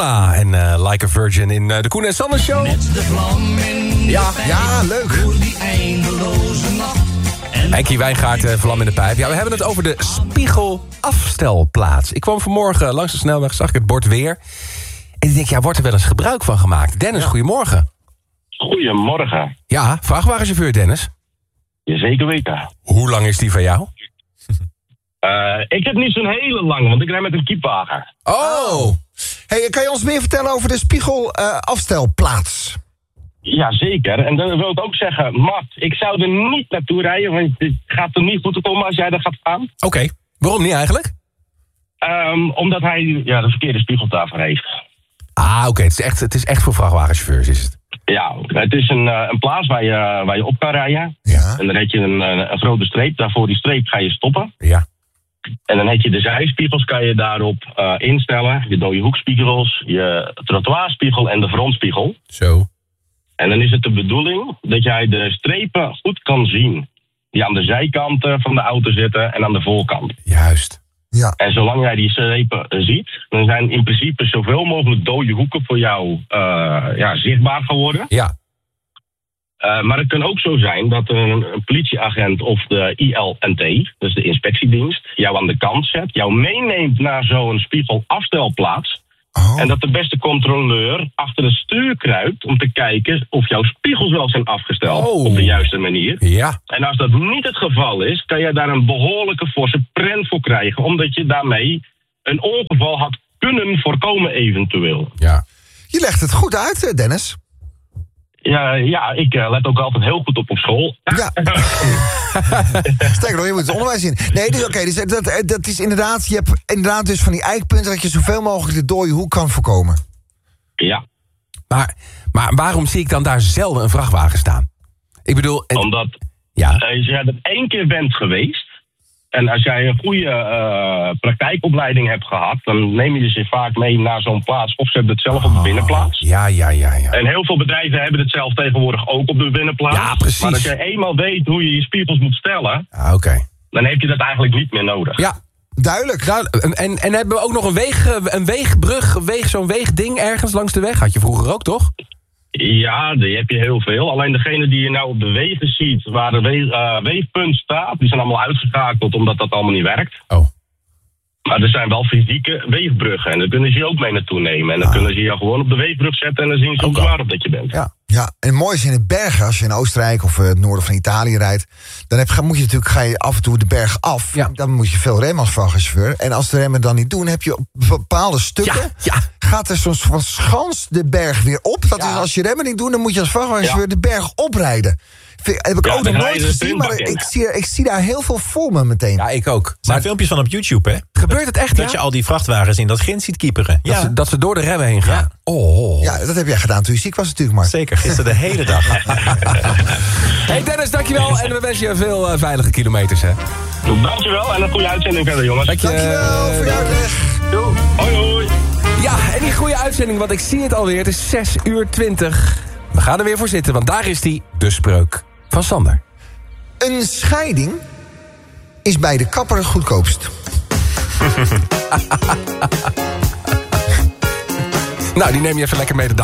Madonna en Like a Virgin in de Koen en Sander Show. Met de vlam in Ja, leuk. Door die eindeloze nacht. Henkie Wijngaard, vlam in de pijp. Ja, we hebben het over de spiegelafstelplaats. Ik kwam vanmorgen langs de snelweg, zag ik het bord weer. En ik denk, ja, wordt er wel eens gebruik van gemaakt? Dennis, goedemorgen. Goedemorgen. Ja, vrachtwagenchauffeur Dennis. Je zeker weten. Hoe lang is die van jou? Ik heb niet zo'n hele lange, want ik rijd met een kiepwagen. Oh! Hey, kan je ons meer vertellen over de spiegelafstelplaats? Ja, zeker. En dan wil ik ook zeggen, Mart, ik zou er niet naartoe rijden, want het gaat er niet goed komen als jij er gaat staan. Oké. Waarom niet eigenlijk? Omdat hij de verkeerde spiegeltafel heeft. Ah, oké. Het is echt voor vrachtwagenchauffeurs, is het? Ja, het is een plaats waar je op kan rijden. Ja. En dan heb je een grote streep. Daarvoor die streep ga je stoppen. Ja. En dan heb je de zijspiegels, kan je daarop instellen. Je dode hoekspiegels, je trottoirspiegel en de frontspiegel. Zo. En dan is het de bedoeling dat jij de strepen goed kan zien. Die aan de zijkanten van de auto zitten en aan de voorkant. Juist. Ja. En zolang jij die strepen ziet, dan zijn in principe zoveel mogelijk dode hoeken voor jou zichtbaar geworden. Ja. Maar het kan ook zo zijn dat een politieagent of de ILNT, dus de inspectiedienst, jou aan de kant zet, jou meeneemt naar zo'n spiegelafstelplaats. Oh. En dat de beste controleur achter het stuur kruipt om te kijken of jouw spiegels wel zijn afgesteld op de juiste manier. Ja. En als dat niet het geval is, kan je daar een behoorlijke forse prent voor krijgen, omdat je daarmee een ongeval had kunnen voorkomen eventueel. Ja. Je legt het goed uit, Dennis. Ja, ik let ook altijd heel goed op school. Ja. Sterker nog, je moet het onderwijs in. Nee, dus, oké, dus dat is inderdaad... Je hebt inderdaad dus van die eikpunten dat je zoveel mogelijk de dode hoek kan voorkomen. Ja. Maar waarom zie ik dan daar zelden een vrachtwagen staan? Ik bedoel... Omdat Ja. als jij er 1 keer bent geweest, en als jij een goede praktijkopleiding hebt gehad, dan neem je ze vaak mee naar zo'n plaats, of ze hebben het zelf op de binnenplaats. Ja. En heel veel bedrijven hebben het zelf tegenwoordig ook op de binnenplaats. Ja, precies. Maar als jij eenmaal weet hoe je je spiegels moet stellen, Ah, oké. dan heb je dat eigenlijk niet meer nodig. Ja. Duidelijk. En hebben we ook nog een weegbrug, zo'n weegding ergens langs de weg? Had je vroeger ook, toch? Ja, die heb je heel veel. Alleen degene die je nou op de wegen ziet, waar de weegpunt staat, die zijn allemaal uitgeschakeld omdat dat allemaal niet werkt. Oh. Maar er zijn wel fysieke weegbruggen en daar kunnen ze je ook mee naartoe nemen. En dan kunnen ze je gewoon op de weegbrug zetten en dan zien ze hoe klaar op dat je bent. Ja. Ja, en mooi is in de bergen, als je in Oostenrijk of het noorden van Italië rijdt, dan ga je af en toe de berg af. Ja. Dan moet je veel remmen als vrachtwagenchauffeur. En als de remmen dan niet doen, heb je op bepaalde stukken, gaat er soms van schans de berg weer op. Dat is als je remmen niet doet, dan moet je als vrachtwagenchauffeur de berg oprijden. Heb ik ook nog nooit gezien, maar ik zie daar heel veel voor me meteen. Ja, ik ook. Er zijn filmpjes van op YouTube, hè? Gebeurt het echt, Dat je al die vrachtwagens in dat grind ziet kieperen. Ja, Dat ze door de remmen heen gaan. Ja. Oh. Ja, dat heb jij gedaan toen je ziek was natuurlijk, maar. zeker. Gisteren de hele dag. Hey Dennis, dankjewel. En we wensen je veel veilige kilometers, hè. Dankjewel en een goede uitzending verder, jongens. Dankjewel voor je uitleg. Doei. Hoi, hoi. Ja, en die goede uitzending, want ik zie het alweer. Het is 6:20. We gaan er weer voor zitten, want daar is die, de spreuk van Sander. Een scheiding is bij de kapper het goedkoopst. Nou, die neem je even lekker mee de dag.